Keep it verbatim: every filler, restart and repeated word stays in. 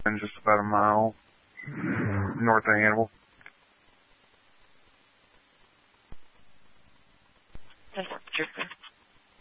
just about a mile north of Hannibal. Trooper.